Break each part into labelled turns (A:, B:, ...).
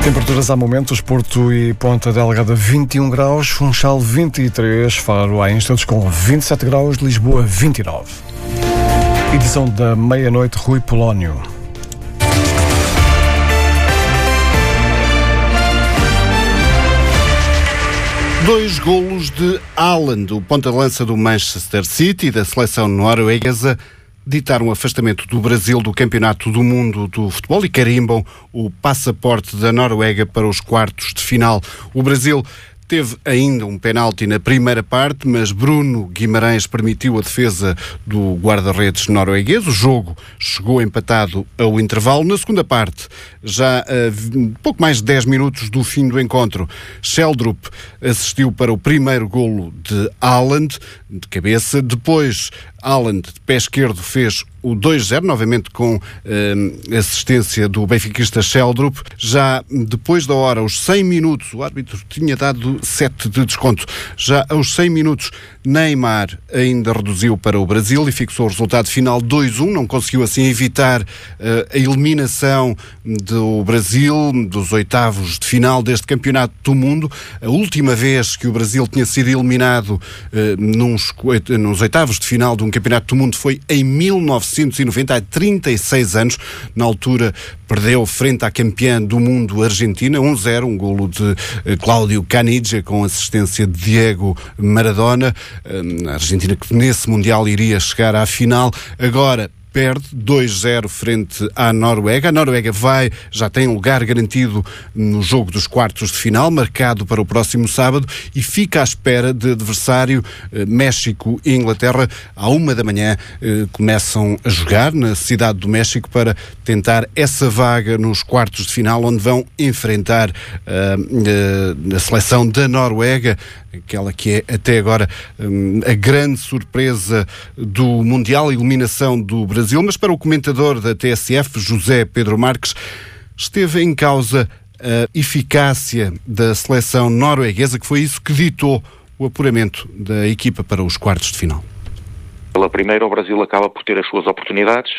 A: Temperaturas há momentos, Porto e Ponta Delgada 21 graus, Funchal 23, Faro há instantes com 27 graus, Lisboa 29. Edição da meia-noite, Rui Polónio.
B: Dois golos de Haaland, o ponta-de-lança do Manchester City e da seleção norueguesa, ditaram o afastamento do Brasil do Campeonato do Mundo do Futebol e carimbam o passaporte da Noruega para os quartos de final. O Brasil teve ainda um penalti na primeira parte, mas Bruno Guimarães permitiu a defesa do guarda-redes norueguês. O jogo chegou empatado ao intervalo. Na segunda parte, já a pouco mais de 10 minutos do fim do encontro, Sheldrup assistiu para o primeiro golo de Haaland, de cabeça. Depois, Haaland, de pé esquerdo, fez o 2-0, novamente com assistência do benfiquista Sheldrup. Já depois da hora, aos 100 minutos, o árbitro tinha dado 7 de desconto. Já aos 100 minutos, Neymar ainda reduziu para o Brasil e fixou o resultado final 2-1. Não conseguiu assim evitar a eliminação do Brasil dos oitavos de final deste Campeonato do Mundo. A última vez que o Brasil tinha sido eliminado nos oitavos de final de um Campeonato do Mundo foi em 1990, há 36 anos. Na altura perdeu frente à campeã do mundo Argentina, 1-0, um golo de Cláudio Caniggia com assistência de Diego Maradona. A Argentina que nesse Mundial iria chegar à final. Agora perde 2-0 frente à Noruega. A Noruega já tem um lugar garantido no jogo dos quartos de final, marcado para o próximo sábado, e fica à espera de adversário. México e Inglaterra, à 1 da manhã, começam a jogar na cidade do México para tentar essa vaga nos quartos de final, onde vão enfrentar a seleção da Noruega, aquela que é até agora a grande surpresa do Mundial, a eliminação do Brasil. Mas para o comentador da TSF, José Pedro Marques, esteve em causa a eficácia da seleção norueguesa, que foi isso que ditou o apuramento da equipa para os quartos de final.
C: Pela primeira, o Brasil acaba por ter as suas oportunidades,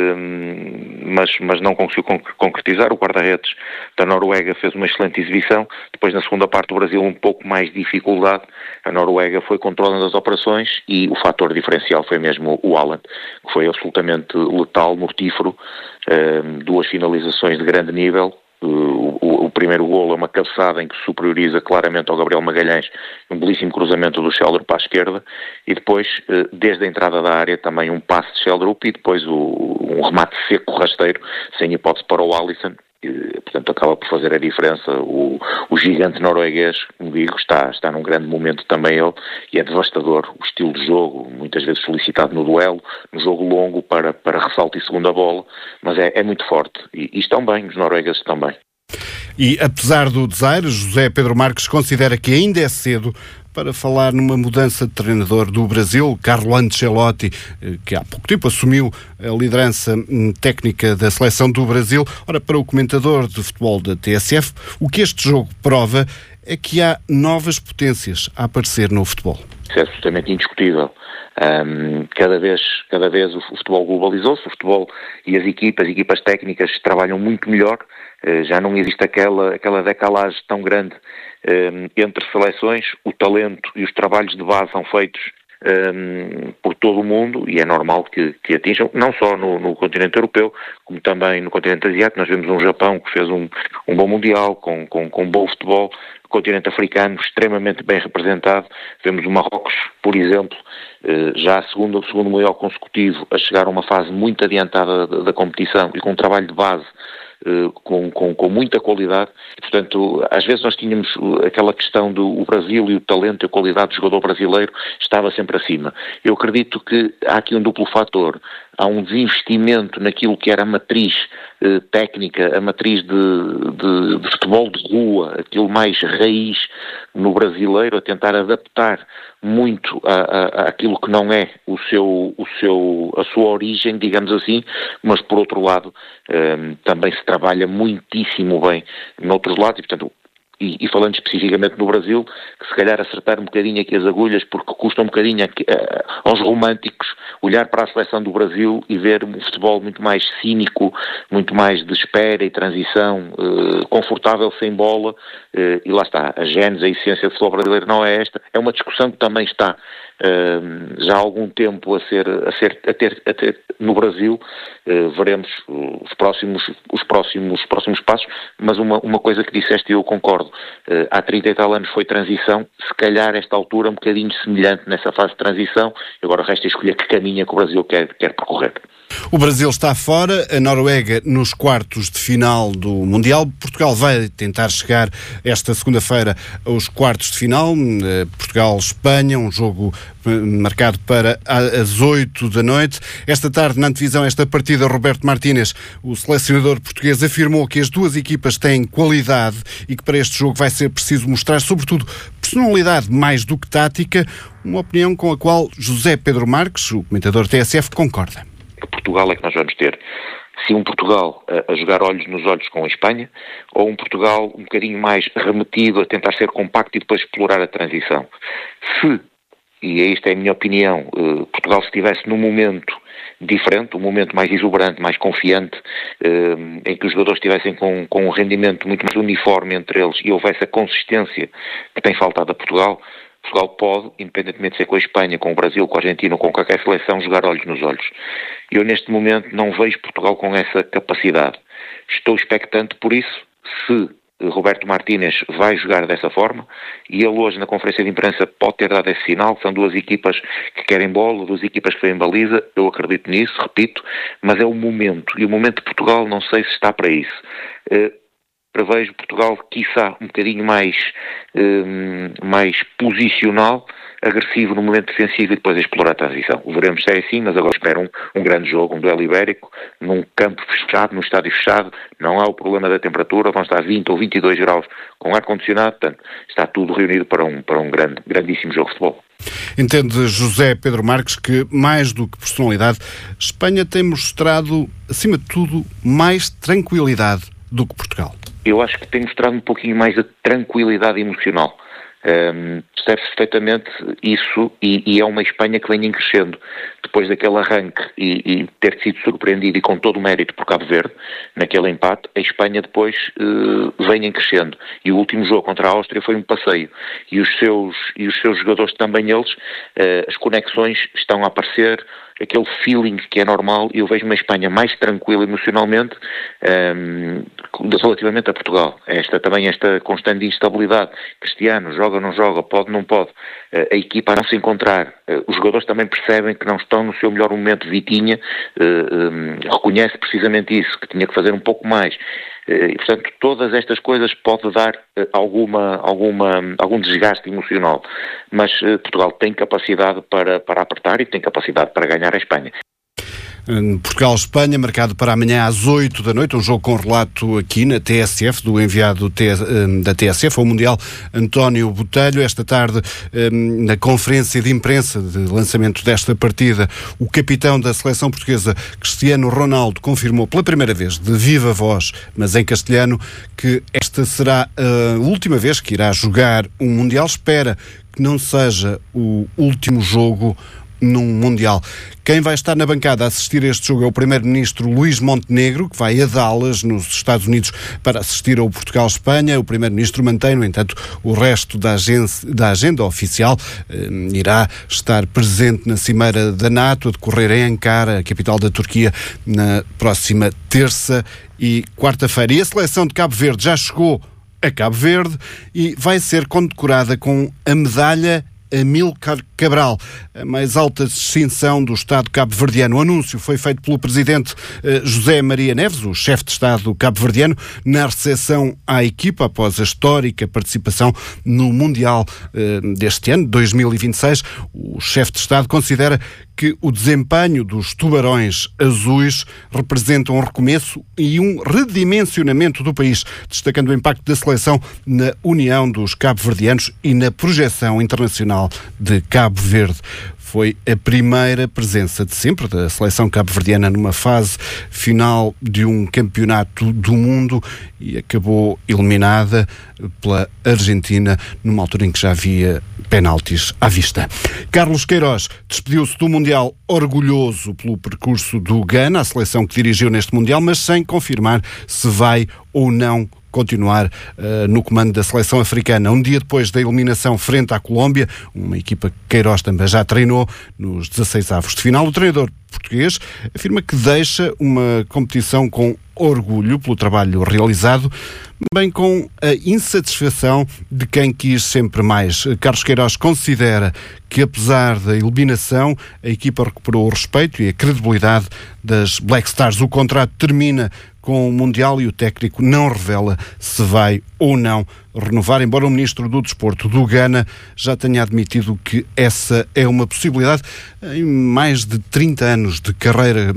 C: mas não conseguiu concretizar. O guarda-redes da Noruega fez uma excelente exibição. Depois, na segunda parte, o Brasil um pouco mais de dificuldade. A Noruega foi controlando as operações e o fator diferencial foi mesmo o Haaland, que foi absolutamente letal, mortífero. Duas finalizações de grande nível. O primeiro golo é uma cabeçada em que superioriza claramente ao Gabriel Magalhães, um belíssimo cruzamento do Sheldrup para a esquerda, e depois, desde a entrada da área, também um passe de Sheldrup e depois um remate seco, rasteiro, sem hipótese para o Alisson. Portanto, acaba por fazer a diferença. O gigante norueguês, como digo, está num grande momento também ele, e é devastador o estilo de jogo, muitas vezes solicitado no duelo, no jogo longo para ressalto e segunda bola, mas é muito forte, e estão bem, os noruegueses estão bem.
B: E apesar do desaire, José Pedro Marques considera que ainda é cedo para falar numa mudança de treinador do Brasil. Carlo Ancelotti, que há pouco tempo assumiu a liderança técnica da seleção do Brasil. Ora, para o comentador de futebol da TSF, o que este jogo prova é que há novas potências a aparecer no futebol.
C: Isso é absolutamente indiscutível. Cada vez o futebol globalizou-se, o futebol e as equipas técnicas trabalham muito melhor. Já não existe aquela decalagem tão grande entre seleções. O talento e os trabalhos de base são feitos por todo o mundo e é normal que atinjam, não só no continente europeu, como também no continente asiático. Nós vemos um Japão que fez um bom Mundial, com bom futebol. O continente africano extremamente bem representado. Vemos o Marrocos, por exemplo, já segundo Mundial consecutivo, a chegar a uma fase muito adiantada da competição e com um trabalho de base com muita qualidade. E, portanto, às vezes nós tínhamos aquela questão do Brasil e o talento e a qualidade do jogador brasileiro estava sempre acima. Eu acredito que há aqui um duplo fator. Há um desinvestimento naquilo que era a matriz técnica, a matriz de futebol de rua, aquilo mais raiz no brasileiro, a tentar adaptar muito àquilo que não é a sua origem, digamos assim, mas por outro lado também se trabalha muitíssimo bem noutros lados e, portanto, e falando especificamente no Brasil, que se calhar acertar um bocadinho aqui as agulhas, porque custa um bocadinho aos românticos olhar para a seleção do Brasil e ver um futebol muito mais cínico, muito mais de espera e transição, confortável sem bola, e lá está, a gênese, a essência do futebol brasileiro não é esta. É uma discussão que também está já há algum tempo a ter no Brasil. Veremos os próximos passos, mas uma coisa que disseste e eu concordo, há 30 e tal anos foi transição, se calhar esta altura um bocadinho semelhante nessa fase de transição, agora resta escolher que caminho que o Brasil quer percorrer.
B: O Brasil está fora, a Noruega nos quartos de final do Mundial. Portugal vai tentar chegar esta segunda-feira aos quartos de final. Portugal-Espanha, um jogo marcado para as 8 da noite. Esta tarde, na antevisão, esta partida, Roberto Martínez, o selecionador português, afirmou que as duas equipas têm qualidade e que para este jogo vai ser preciso mostrar, sobretudo, personalidade mais do que tática, uma opinião com a qual José Pedro Marques, o comentador TSF, concorda.
C: Portugal é que nós vamos ter. Se um Portugal a jogar olhos nos olhos com a Espanha, ou um Portugal um bocadinho mais remetido a tentar ser compacto e depois explorar a transição. Se, e esta é a minha opinião, Portugal estivesse num momento diferente, um momento mais exuberante, mais confiante, em que os jogadores estivessem com um rendimento muito mais uniforme entre eles e houvesse a consistência que tem faltado a Portugal pode, independentemente de ser com a Espanha, com o Brasil, com a Argentina ou com qualquer seleção, jogar olhos nos olhos. Eu, neste momento, não vejo Portugal com essa capacidade. Estou expectante por isso, se Roberto Martínez vai jogar dessa forma, e ele hoje, na conferência de imprensa, pode ter dado esse sinal. São duas equipas que querem bola, duas equipas que têm baliza, eu acredito nisso, repito, mas é o momento, e o momento de Portugal não sei se está para isso. Prevejo Portugal, quiçá, um bocadinho mais posicional, agressivo no momento defensivo e depois a explorar a transição. Veremos se é assim, mas agora espero um grande jogo, um duelo ibérico, num campo fechado, num estádio fechado. Não há o problema da temperatura, vão estar 20 ou 22 graus com ar-condicionado, portanto, está tudo reunido para um grandíssimo jogo de futebol.
B: Entende José Pedro Marques que, mais do que personalidade, Espanha tem mostrado, acima de tudo, mais tranquilidade do que Portugal?
C: Eu acho que tem mostrado um pouquinho mais de tranquilidade emocional. Percebe-se perfeitamente isso e é uma Espanha que vem em crescendo. Depois daquele arranque e ter sido surpreendido e com todo o mérito por Cabo Verde, naquele empate, a Espanha depois vem em crescendo. E o último jogo contra a Áustria foi um passeio. E os seus jogadores também, eles, as conexões estão a aparecer, aquele feeling que é normal, e eu vejo uma Espanha mais tranquila emocionalmente relativamente a Portugal. Esta constante instabilidade. Cristiano, joga ou não joga, pode, não pode. A equipa a não se encontrar. Os jogadores também percebem que não estão no seu melhor momento. Vitinha reconhece precisamente isso, que tinha que fazer um pouco mais. E, portanto, todas estas coisas podem dar algum desgaste emocional. Mas Portugal tem capacidade para apertar e tem capacidade para ganhar a Espanha.
B: Portugal-Espanha, marcado para amanhã às 8 da noite, um jogo com relato aqui na TSF, do enviado da TSF ao Mundial, António Botelho. Esta tarde, na conferência de imprensa de lançamento desta partida, o capitão da seleção portuguesa, Cristiano Ronaldo, confirmou pela primeira vez, de viva voz, mas em castelhano, que esta será a última vez que irá jogar um Mundial. Espera que não seja o último jogo num Mundial. Quem vai estar na bancada a assistir a este jogo é o Primeiro-Ministro Luís Montenegro, que vai a Dallas, nos Estados Unidos, para assistir ao Portugal-Espanha. O Primeiro-Ministro mantém, no entanto, o resto da agenda oficial. Irá estar presente na Cimeira da NATO, a decorrer em Ankara, a capital da Turquia, na próxima terça e quarta-feira. E a seleção de Cabo Verde já chegou a Cabo Verde e vai ser condecorada com a medalha Amílcar Cabral, a mais alta distinção do Estado cabo-verdiano. O anúncio foi feito pelo presidente José Maria Neves, o chefe de Estado cabo-verdiano, na recepção à equipa após a histórica participação no Mundial deste ano, 2026. O chefe de Estado considera que o desempenho dos tubarões azuis representa um recomeço e um redimensionamento do país, destacando o impacto da seleção na união dos cabo-verdianos e na projeção internacional de Cabo Verde. Foi a primeira presença de sempre da seleção cabo-verdiana numa fase final de um campeonato do mundo e acabou eliminada pela Argentina numa altura em que já havia penaltis à vista. Carlos Queiroz despediu-se do Mundial orgulhoso pelo percurso do Ghana, a seleção que dirigiu neste Mundial, mas sem confirmar se vai ou não continuar no comando da seleção africana. Um dia depois da eliminação frente à Colômbia, uma equipa que Queiroz também já treinou nos 16avos de final, o treinador português afirma que deixa uma competição com orgulho pelo trabalho realizado, bem com a insatisfação de quem quis sempre mais. Carlos Queiroz considera que, apesar da eliminação, a equipa recuperou o respeito e a credibilidade das Black Stars. O contrato termina com o Mundial e o técnico não revela se vai ou não renovar, embora o Ministro do Desporto do Ghana já tenha admitido que essa é uma possibilidade. Em mais de 30 anos de carreira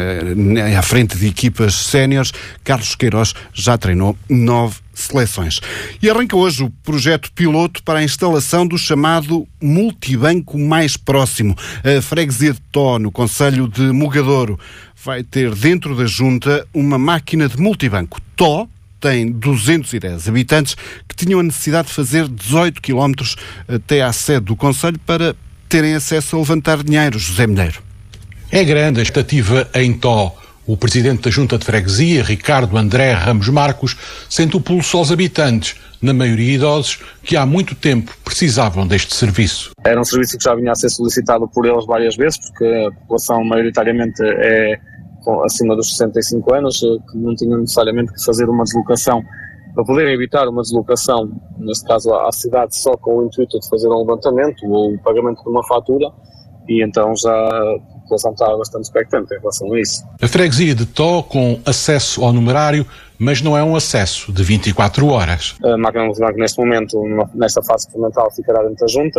B: à frente de equipas séniores, Carlos Queiroz já treinou 9 seleções. E arranca hoje o projeto piloto para a instalação do chamado multibanco mais próximo. A freguesia de Tó, no concelho de Mogadouro, vai ter dentro da junta uma máquina de multibanco. Tó tem 210 habitantes que tinham a necessidade de fazer 18 km até à sede do concelho para terem acesso a levantar dinheiro. José Milheiro.
D: É grande a expectativa em Tó. O presidente da Junta de Freguesia, Ricardo André Ramos Marcos, sente o pulso aos habitantes, na maioria idosos, que há muito tempo precisavam deste serviço.
E: Era um serviço que já vinha a ser solicitado por eles várias vezes, porque a população maioritariamente é acima dos 65 anos, que não tinham necessariamente que fazer uma deslocação, para poderem evitar uma deslocação, neste caso à cidade, só com o intuito de fazer um levantamento ou o pagamento de uma fatura, e então já a população está bastante expectante em relação a isso.
D: A freguesia de Tó com acesso ao numerário, mas não é um acesso de 24 horas.
E: A máquina de multibanco neste momento, nesta fase fundamental, ficará dentro da junta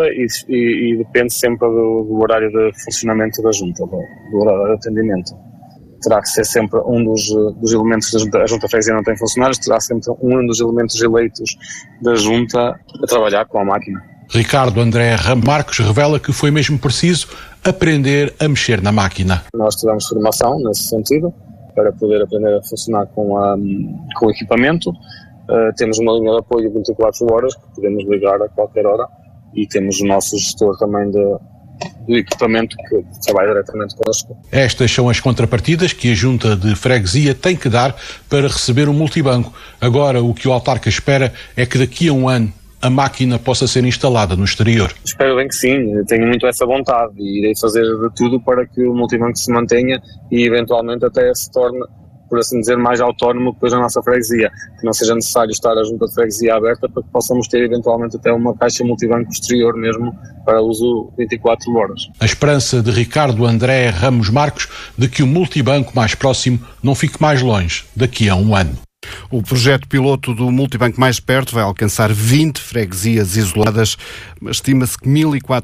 E: e depende sempre do horário de funcionamento da junta, do horário de atendimento. Terá que ser sempre um dos elementos da junta. A junta freguesia não tem funcionários, terá sempre um dos elementos eleitos da junta a trabalhar com a máquina.
D: Ricardo André Ramos Marcos revela que foi mesmo preciso aprender a mexer na máquina.
E: Nós tivemos formação nesse sentido, para poder aprender a funcionar com o equipamento. Temos uma linha de apoio 24 horas, que podemos ligar a qualquer hora, e temos o nosso gestor também do equipamento que trabalha diretamente connosco.
D: Estas são as contrapartidas que a Junta de Freguesia tem que dar para receber um multibanco. Agora, o que o autarca espera é que daqui a um ano a máquina possa ser instalada no exterior.
E: Espero bem que sim, tenho muito essa vontade e irei fazer de tudo para que o multibanco se mantenha e eventualmente até se torne, por assim dizer, mais autónomo depois da nossa freguesia, que não seja necessário estar a junta de freguesia aberta para que possamos ter eventualmente até uma caixa multibanco posterior mesmo para uso 24 horas.
D: A esperança de Ricardo André Ramos Marcos de que o multibanco mais próximo não fique mais longe daqui a um ano.
B: O projeto piloto do multibanco mais perto vai alcançar 20 freguesias isoladas, mas estima-se que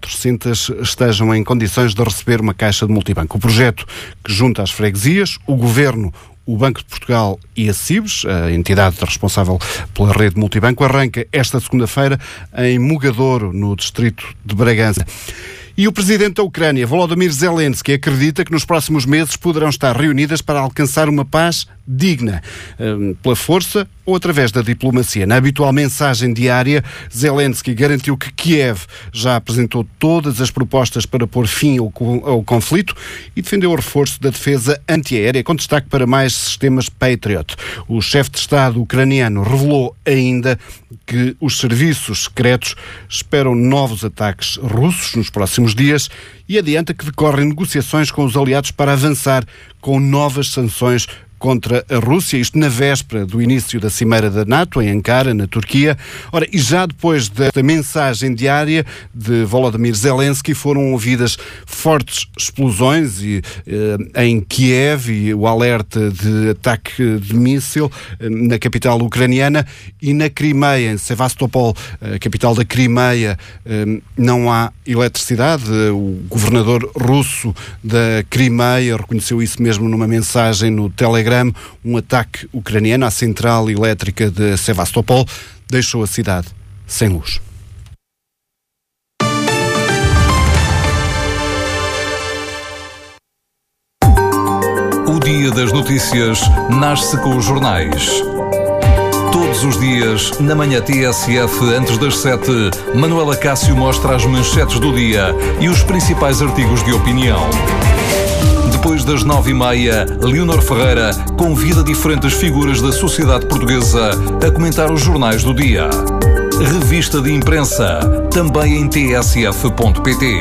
B: 1.400 estejam em condições de receber uma caixa de multibanco. O projeto, que junta as freguesias, o Governo, o Banco de Portugal e a CIBS, a entidade responsável pela rede multibanco, arranca esta segunda-feira em Mogadouro, no distrito de Bragança. E o presidente da Ucrânia, Volodymyr Zelensky, acredita que nos próximos meses poderão estar reunidas para alcançar uma paz digna, pela força ou através da diplomacia. Na habitual mensagem diária, Zelensky garantiu que Kiev já apresentou todas as propostas para pôr fim ao conflito e defendeu o reforço da defesa antiaérea, com destaque para mais sistemas Patriot. O chefe de Estado ucraniano revelou ainda que os serviços secretos esperam novos ataques russos nos próximos dias e adianta que decorrem negociações com os aliados para avançar com novas sanções contra a Rússia, isto na véspera do início da Cimeira da NATO, em Ankara, na Turquia. Ora, e já depois desta mensagem diária de Volodymyr Zelensky foram ouvidas fortes explosões em Kiev e o alerta de ataque de míssil na capital ucraniana e na Crimeia, em Sevastopol, a capital da Crimeia, não há eletricidade. O governador russo da Crimeia reconheceu isso mesmo numa mensagem no Telegram. Um ataque ucraniano à central elétrica de Sevastopol deixou a cidade sem luz.
F: magia das notícias nasce com os jornais. Todos os dias, na manhã TSF, antes das 7, Manuela Cássio mostra as manchetes do dia e os principais artigos de opinião. Depois das 9h30, Leonor Ferreira convida diferentes figuras da sociedade portuguesa a comentar os jornais do dia. Revista de imprensa, também em tsf.pt.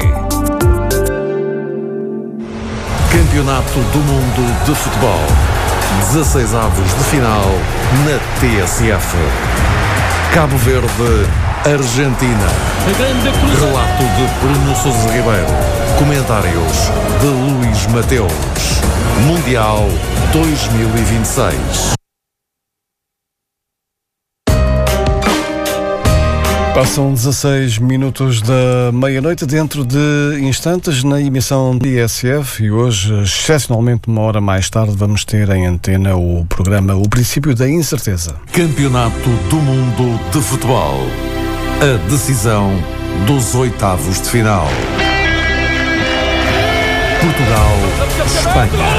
G: Campeonato do Mundo de Futebol. 16 avos de final na TSF. Cabo Verde, Argentina. Relato de Bruno Sousa Ribeiro. Comentários de Luís Mateus. Mundial 2026.
A: Passam 16 minutos da meia-noite, dentro de instantes na emissão de ISF, e hoje, excepcionalmente uma hora mais tarde, vamos ter em antena o programa O Princípio da Incerteza.
G: Campeonato do Mundo de Futebol. A decisão dos oitavos de final. Portugal, Espanha.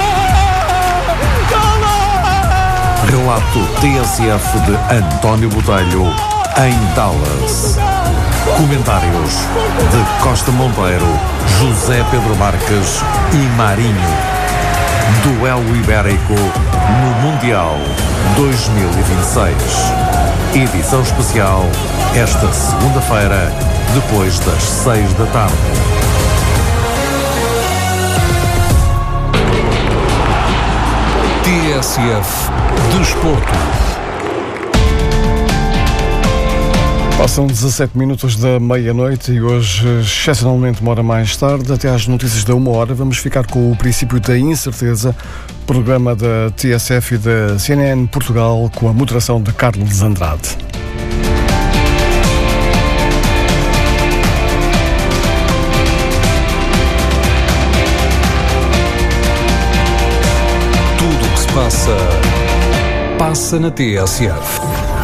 G: Relato TSF de António Botelho em Dallas. Comentários de Costa Monteiro, José Pedro Marques e Marinho. Duelo ibérico no Mundial 2026. Edição especial esta segunda-feira, depois das 6 da tarde.
F: TSF Desporto.
A: Passam 17 minutos da meia-noite e hoje, excepcionalmente uma hora mais tarde, até às notícias da 1h, vamos ficar com o Princípio da Incerteza, programa da TSF e da CNN Portugal, com a moderação de Carlos Andrade.
F: Tudo o que se passa, passa na TSF.